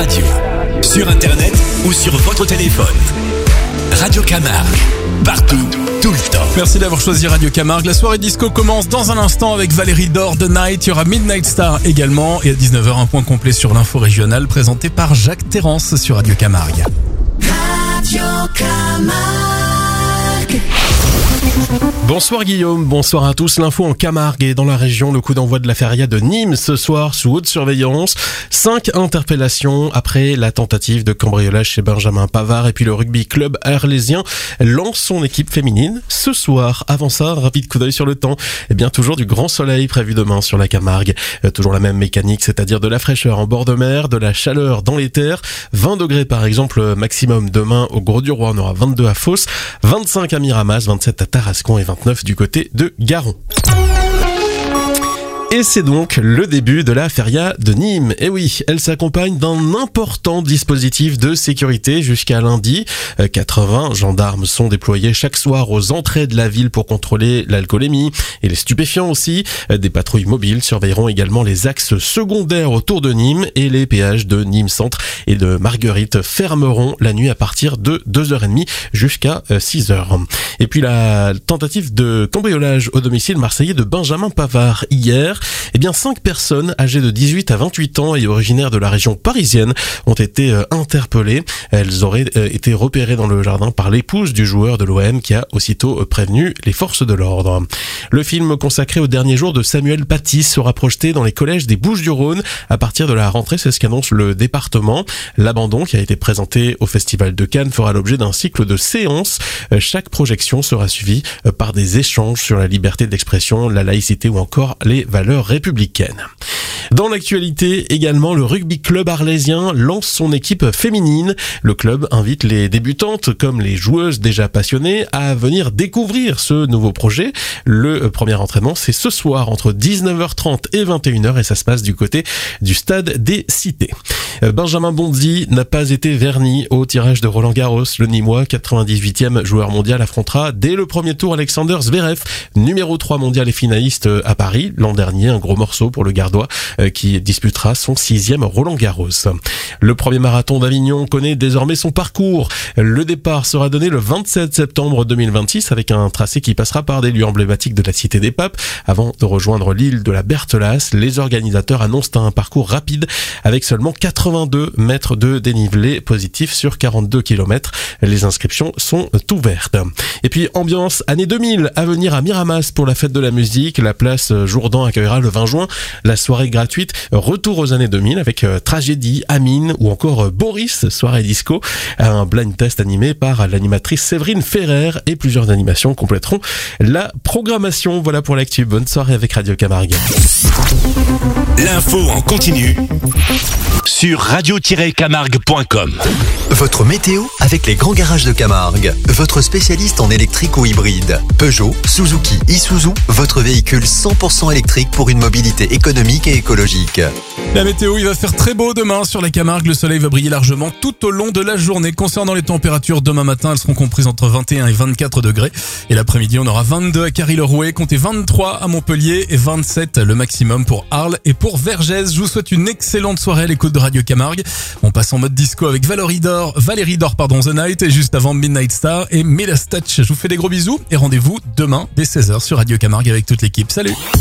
radio, sur internet ou sur votre téléphone. Radio Camargue, partout, tout le temps. Merci d'avoir choisi Radio Camargue. La soirée disco commence dans un instant avec Valérie Dor, The Night. Il y aura Midnight Star également. Et à 19h, un point complet sur l'info régionale présenté par Jacques Terrance sur Radio Camargue. Radio Camargue. Bonsoir Guillaume, bonsoir à tous. L'info en Camargue et dans la région, le coup d'envoi de la feria de Nîmes ce soir sous haute surveillance. 5 interpellations après la tentative de cambriolage chez Benjamin Pavard. Et puis le rugby club arlésien lance son équipe féminine ce soir. Avant ça, un rapide coup d'œil sur le temps. Eh bien toujours du grand soleil prévu demain sur la Camargue. Toujours la même mécanique, c'est-à-dire de la fraîcheur en bord de mer, de la chaleur dans les terres. 20 degrés par exemple maximum demain au Gros-du-Roi, on aura 22 à Fos, 25 à Miramas, 27 à Tarascon et 29 du côté de Garon. Et c'est donc le début de la feria de Nîmes. Et oui, elle s'accompagne d'un important dispositif de sécurité jusqu'à lundi. 80 gendarmes sont déployés chaque soir aux entrées de la ville pour contrôler l'alcoolémie et les stupéfiants aussi. Des patrouilles mobiles surveilleront également les axes secondaires autour de Nîmes et les péages de Nîmes Centre et de Marguerite fermeront la nuit à partir de 2h30 jusqu'à 6h. Et puis la tentative de cambriolage au domicile marseillais de Benjamin Pavard hier. Eh bien, 5 personnes âgées de 18 à 28 ans et originaires de la région parisienne ont été interpellées. Elles auraient été repérées dans le jardin par l'épouse du joueur de l'OM qui a aussitôt prévenu les forces de l'ordre. Le film consacré au dernier jour de Samuel Paty sera projeté dans les collèges des Bouches-du-Rhône à partir de la rentrée, c'est ce qu'annonce le département. L'abandon qui a été présenté au Festival de Cannes fera l'objet d'un cycle de séances. Chaque projection sera suivie par des échanges sur la liberté d'expression, la laïcité ou encore les valeurs républicaines. Dans l'actualité également, le rugby club arlésien lance son équipe féminine. Le club invite les débutantes comme les joueuses déjà passionnées à venir découvrir ce nouveau projet. Le premier entraînement, c'est ce soir entre 19h30 et 21h et ça se passe du côté du stade des Cités. Benjamin Bonzi n'a pas été verni au tirage de Roland-Garros. Le Nîmois, 98e joueur mondial, affrontera dès le premier tour Alexander Zverev, numéro 3 mondial et finaliste à Paris l'an dernier. Un gros morceau pour le Gardois qui disputera son 6e Roland-Garros. Le premier marathon d'Avignon connaît désormais son parcours. Le départ sera donné le 27 septembre 2026 avec un tracé qui passera par des lieux emblématiques de la Cité des Papes. Avant de rejoindre l'île de la Berthelasse, les organisateurs annoncent un parcours rapide avec seulement 82 mètres de dénivelé positif sur 42 km. Les inscriptions sont ouvertes. Et puis ambiance année 2000 à venir à Miramas pour la fête de la musique. La place Jourdan accueillera le 20 juin la soirée gratuite Retour aux années 2000 avec Tragédie, Amine ou encore Boris, soirée disco. Un blind test animé par l'animatrice Séverine Ferrer et plusieurs animations compléteront la programmation. Voilà pour l'actu. Bonne soirée avec Radio Camargue. L'info en continu sur radio-camargue.com. Votre météo avec les grands garages de Camargue. Votre spécialiste en électrique ou hybride. Peugeot, Suzuki, Isuzu, votre véhicule 100% électrique pour une mobilité économique et écologique. La météo, il va faire très beau demain sur la Camargue. Le soleil va briller largement tout au long de la journée. Concernant les températures, demain matin, elles seront comprises entre 21 et 24 degrés. Et l'après-midi, on aura 22 à Carry-le-Rouet, comptez 23 à Montpellier et 27 le maximum pour Arles et pour Vergès. Je vous souhaite une excellente soirée à l'écoute de Radio Camargue. On passe en mode disco avec Valérie Dor, The Night et juste avant Midnight Star et Midas Touch. Je vous fais des gros bisous et rendez-vous demain dès 16h sur Radio Camargue avec toute l'équipe. Salut!